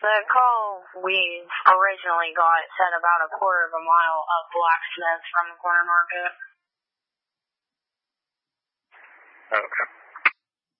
The call we originally got said about a quarter of a mile of Blacksmith from the corner market. Okay.